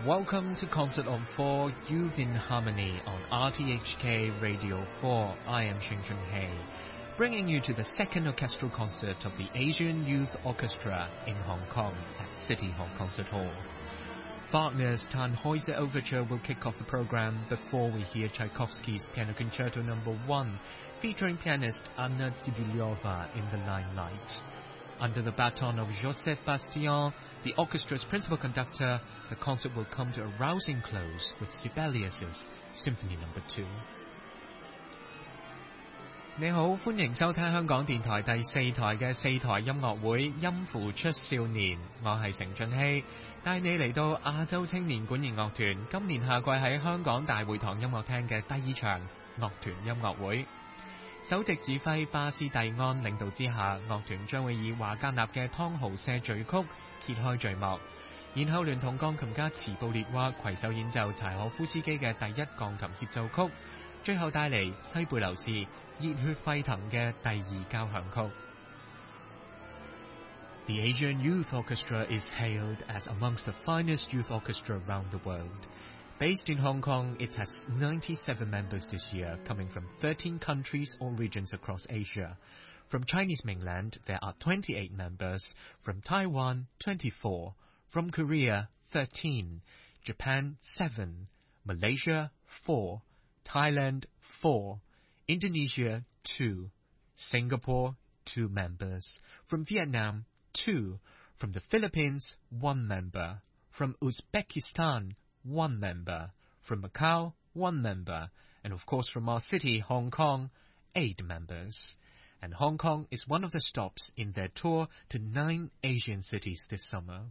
Welcome to Concert on 4 Youth in Harmony on RTHK Radio 4. I am Xing Junhei, bringing you to the second orchestral concert of the Asian Youth Orchestra in Hong Kong at City Hall Concert Hall. Wagner's Tannhäuser Overture will kick off the program before we hear Tchaikovsky's Piano Concerto No. 1, featuring pianist Anna Tsibilyova in the limelight. Under the baton of Joseph Bastien, the orchestra's principal conductor, the concert will come to a rousing close with Sibelius's Symphony No. 2. 你好，歡迎收聽香港電台第四台嘅四台音樂會音符出少年，我係成俊熙，帶你嚟到亞洲青年管弦樂團今年夏季喺香港大會堂音樂廳嘅第二場樂團音樂會。首席指揮巴斯蒂安領導之下，樂團將會以華格納嘅湯豪舍序曲揭開序幕，然後聯同鋼琴家茨布列娃攜手演奏柴可夫斯基嘅第一鋼琴協奏曲，最後帶嚟西貝流士熱血沸騰嘅第二交響曲。The Asian Youth Orchestra is hailed as amongst the finest youth orchestra around the world. Based in Hong Kong, it has 97 members this year, coming from 13 countries or regions across Asia. From Chinese mainland, there are 28 members. From Taiwan, 24. From Korea, 13. Japan, 7. Malaysia, 4. Thailand, 4. Indonesia, 2. Singapore, 2 members. From Vietnam, 2. From the Philippines, 1 member. From Uzbekistan, 1 member. From Macau, 1 member. And of course from our city, Hong Kong, 8 members. And Hong Kong is one of the stops in their tour to 9 Asian cities this summer.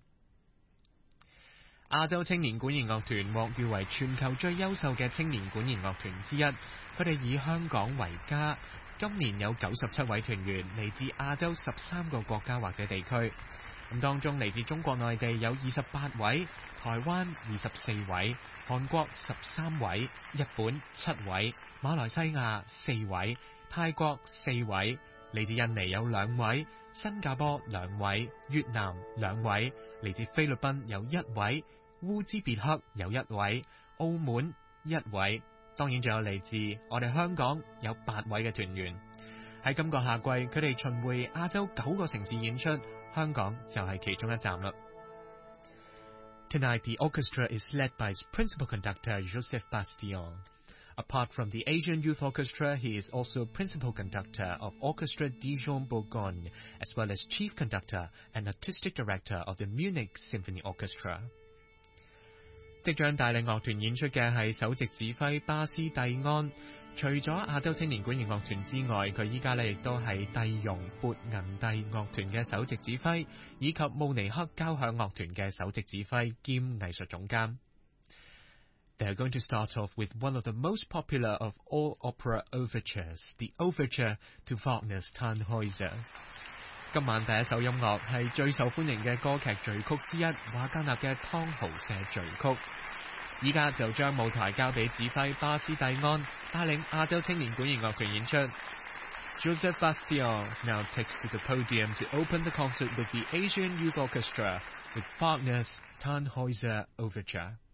亞洲青年管弦樂團獲譽為全球最優秀嘅青年管弦樂團之一，佢哋以香港為家，今年有97位團員嚟自亞洲13個國家或者地區。當中嚟自中國內地有28位，台灣24位，韓國13位，日本7位，馬來西亞4位，泰國4位，嚟自印尼有2位，新加坡2位，越南2位，嚟自菲律賓有1位，烏茲別克有1位，澳門1位，當然仲有嚟自我哋香港有8位嘅團員。喺今個夏季，佢哋巡迴亞洲9個城市演出，香港就係其中一站啦。Tonight, the orchestra is led by its principal conductor, Joseph Bastien. Apart from the Asian Youth Orchestra, he is also principal conductor of Orchestra Dijon Bourgogne, as well as chief conductor and artistic director of the Munich Symphony Orchestra. 即將帶領樂團演出嘅係首席指揮巴斯蒂安。除咗亞洲青年管弦樂團之外，佢依家亦都係蒂容撥銀蒂樂團嘅首席指揮，以及慕尼黑交響樂團嘅首席指揮兼藝術總監。They are going to start off with one of the most popular of all opera overtures, the overture to Wagner's Tannhäuser. 今晚第一首音樂係最受歡迎嘅歌劇序曲之一，華格納嘅湯豪舍序曲。依家就將舞台交俾指揮巴斯蒂安，帶領亞洲青年管弦樂團演出。Joseph Bastien now takes to the podium to open the concert with the Asian Youth Orchestra with Wagner's Tannhäuser Overture.